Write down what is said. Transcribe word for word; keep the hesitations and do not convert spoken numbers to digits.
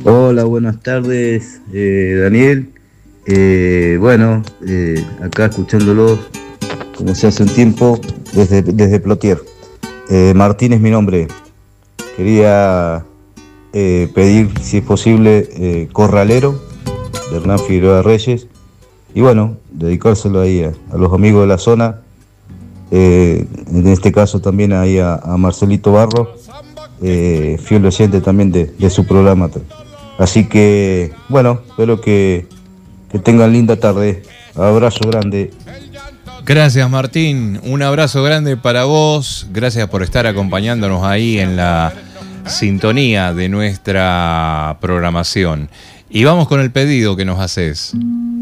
Hola, buenas tardes, eh, Daniel. Eh, bueno, eh, acá escuchándolos como se hace un tiempo desde, desde Plotier. Eh, Martín es mi nombre. Quería eh, pedir, si es posible, eh, Corralero de Hernán Figueroa Reyes. Y bueno, dedicárselo ahí a, a los amigos de la zona. Eh, en este caso también ahí a, a Marcelito Barro, eh, fiel oyente también de, de su programa. Así que, bueno, espero que, que tengan linda tarde. Abrazo grande. Gracias, Martín. Un abrazo grande para vos. Gracias por estar acompañándonos ahí en la sintonía de nuestra programación. Y vamos con el pedido que nos haces.